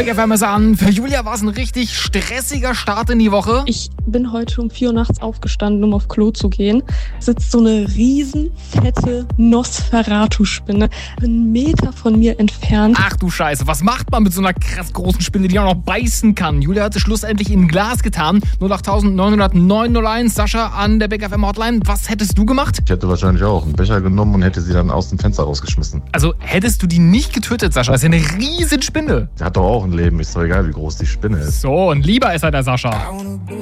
Big FM ist an. Für Julia war es ein richtig stressiger Start in die Woche. Ich bin heute um 4 Uhr nachts aufgestanden, um auf Klo zu gehen. Sitzt so eine riesen, fette Nosferatu-Spinne 1 Meter von mir entfernt. Ach du Scheiße, was macht man mit so einer krass großen Spinne, die auch noch beißen kann? Julia hat es schlussendlich in ein Glas getan. 08900 Sascha an der Big FM Hotline. Was hättest du gemacht? Ich hätte wahrscheinlich auch einen Becher genommen und hätte sie dann aus dem Fenster rausgeschmissen. Also hättest du die nicht getötet, Sascha? Das ist ja eine riesen Spinne. Der hat doch auch ein Leben, ist doch egal, wie groß die Spinne ist. So, ein Lieber ist er, der Sascha.